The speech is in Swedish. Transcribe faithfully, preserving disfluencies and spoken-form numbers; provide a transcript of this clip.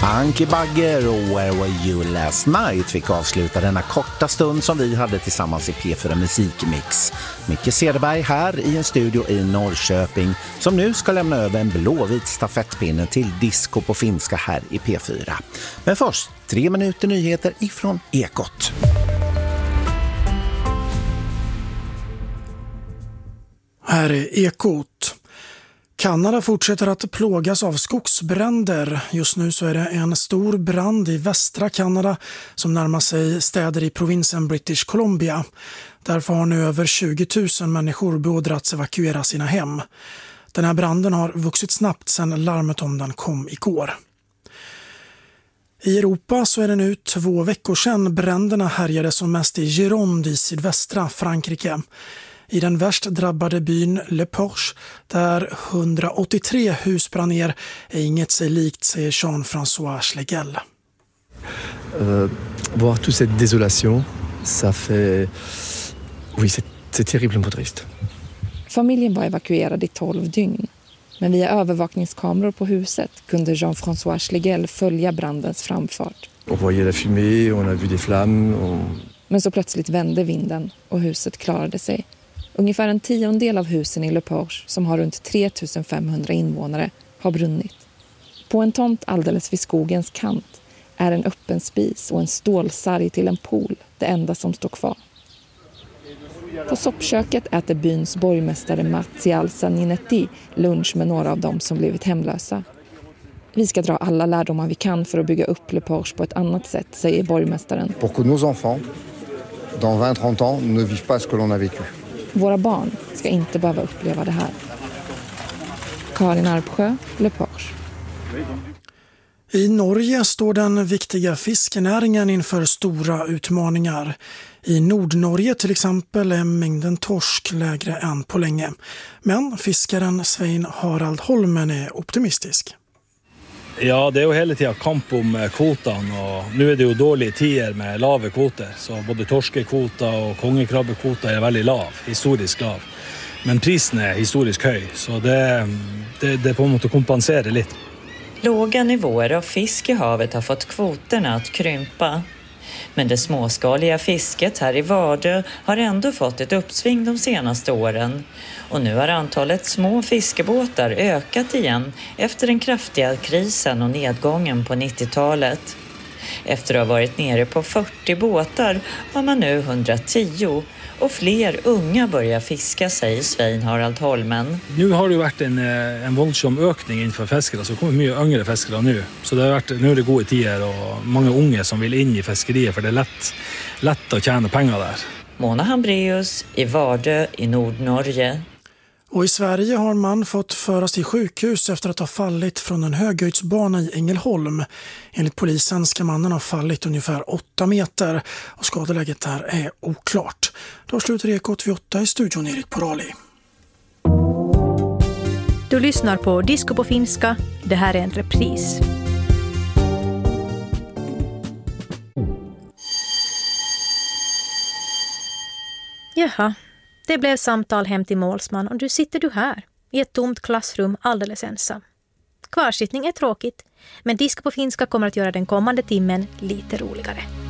Anki Bagger och Where Were You Last Night fick avsluta denna korta stund som vi hade tillsammans i P fyra Musikmix. Micke Cederberg här i en studio i Norrköping som nu ska lämna över en blåvit stafettpinne till disco på finska här i P fyra. Men först, tre minuter nyheter ifrån Ekot. Här är Ekot. Kanada fortsätter att plågas av skogsbränder. Just nu så är det en stor brand i västra Kanada som närmar sig städer i provinsen British Columbia. Därför har nu över tjugo tusen människor beordrats evakuera sina hem. Den här branden har vuxit snabbt sedan larmet om den kom igår. I Europa så är det nu två veckor sedan bränderna härjade som mest i Gironde i sydvästra Frankrike. I den värst drabbade byn Le Porche, där hundraåttiotre hus brann ner, är inget sig likt, säger Jean-François Schlegel. Euh, voir toute cette désolation, ça fait... Oui, c'est, c'est terriblement triste. Familjen var evakuerad i tolv dygn. Men via övervakningskameror på huset kunde Jean-François Schlegel följa brandens framfart. On voyait la fumée, on a vu des flammes. On... Men så plötsligt vände vinden och huset klarade sig. Ungefär en tiondel av husen i Le Porche, som har runt tre tusen femhundra invånare, har brunnit. På en tomt alldeles vid skogens kant är en öppen spis och en stålsarg till en pool det enda som står kvar. På soppköket äter byns borgmästare Martial Saninetti lunch med några av dem som blivit hemlösa. Vi ska dra alla lärdomar vi kan för att bygga upp Le Porche på ett annat sätt, säger borgmästaren. Pour que nos enfants, dans vingt trente ans, ne vivent pas ce que l'on a vécu. Våra barn ska inte behöva uppleva det här. Karin Arpsjö, Le Porche. I Norge står den viktiga fiskenäringen inför stora utmaningar. I Nordnorge till exempel är mängden torsk lägre än på länge. Men fiskaren Svein Harald Holmen är optimistisk. Ja, det är ju hela tiden kamp om kvotan och nu är det ju dåliga tider med lave kvoter. Så både torskekvota och kongekrabbekvota är väldigt lav, historiskt lav. Men prisen är historiskt hög så det, det, det på något sätt kompenserar lite. Låga nivåer av fisk i havet har fått kvoterna att krympa. Men det småskaliga fisket här i Vardö har ändå fått ett uppsving de senaste åren. Och nu har antalet små fiskebåtar ökat igen efter den kraftiga krisen och nedgången på nittiotalet. Efter att ha varit nere på fyrtio båtar har man nu hundratio och fler unga börjar fiska, säger Svein Harald Holmen. Nu har det varit en, en våldsam ökning inför fiskare, så det kommer mycket yngre fiskare nu. Så det har varit, nu är det goda tider och många unga som vill in i fiskeriet för det är lätt, lätt att tjäna pengar där. Mona Hambreus i Vardö i Nordnorge. Och i Sverige har man fått föras till sjukhus efter att ha fallit från en höghöjdsbana i Ängelholm. Enligt polisen ska mannen ha fallit ungefär åtta meter och skadeläget där är oklart. Då slutar Ekot vid åtta i studion, Erik Porali. Du lyssnar på Disco på finska. Det här är en repris. Jaha. Det blev samtal hem till målsman och du sitter du här i ett tomt klassrum alldeles ensam. Kvarsittning är tråkigt, men Disco på finska kommer att göra den kommande timmen lite roligare.